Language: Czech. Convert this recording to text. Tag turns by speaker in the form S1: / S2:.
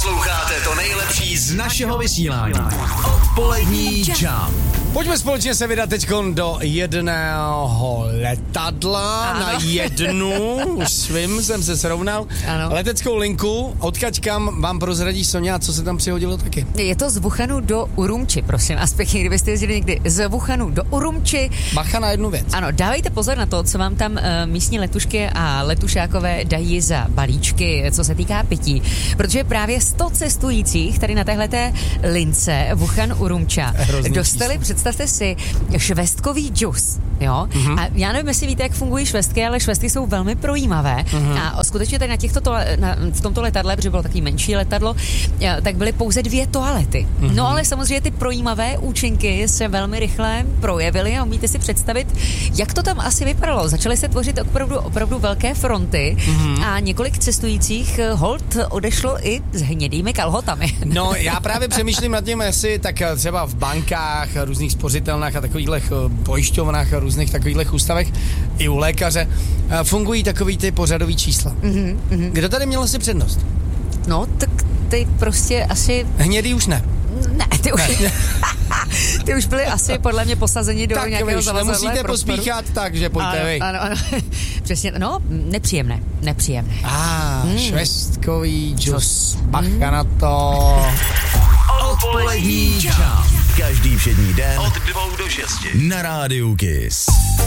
S1: Posloucháte to nejlepší z našeho vysílání. Odpolední Jump.
S2: Pojďme společně se vydat teďkon do jedného letadla.
S3: Ano.
S2: Na jednu, už svým jsem se srovnal.
S3: Ano.
S2: Leteckou linku, odkaď kam vám prozradí Sonia, co se tam přihodilo taky.
S3: Je to z Wuhanu do Urumči, prosím. A zpětně, kdybyste jezdili někdy z Wuhanu do Urumči.
S2: Bacha na jednu věc.
S3: Ano, dávejte pozor na to, co vám tam místní letušky a letušákové dají za balíčky, co se týká pití. Protože právě 100 cestujících tady na téhleté lince Wuhan-Urumča dostali, představte si, švestkový džus. Jo? Mm-hmm. A já nevím, jestli víte, jak fungují švestky, ale švestky jsou velmi projímavé. Mm-hmm. A skutečně tady v tomto letadle, protože bylo takový menší letadlo, tak byly pouze 2 toalety. Mm-hmm. No ale samozřejmě ty projímavé účinky se velmi rychle projevily a umíte si představit, jak to tam asi vypadalo. Začaly se tvořit opravdu velké fronty a několik cestujících hold odešlo i s hnědými kalhotami.
S2: No, já právě přemýšlím nad tím, jestli tak třeba v bankách, různých spořitelnách a takovýchhle pojišťovnách a různých takovýchhle ústavech i u lékaře fungují takový ty pořadový čísla. Mm-hmm. Kdo tady měl asi přednost?
S3: No, tak ty prostě asi...
S2: Hnědý už ne.
S3: Ne, ty už byly asi podle mě posazeni do nějakého zavazadla.
S2: Nemusíte pospíchat, takže pojďte vy.
S3: Ano. Přesně, no, nepříjemné.
S2: Švestkový džus. Bacha na to.
S1: Odpolední Jump. Každý všední den od 2 do 6 na Rádiu Kiss.